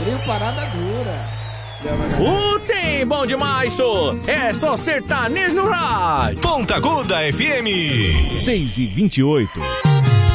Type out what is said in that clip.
Trio Parada Dura. Tem bom demais, só. É só sertanejo no rádio. Ponta Aguda FM 6h28.